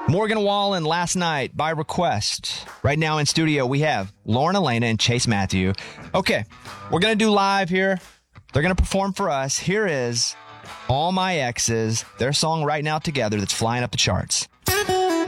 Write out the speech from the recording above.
Morgan Wallen, Last Night, by request. Right now in studio, we have Lauren Elena and Chase Matthew. Okay, we're going to do live here. They're going to perform for us. Here is All My Exes, their song Right Now Together that's flying up the charts.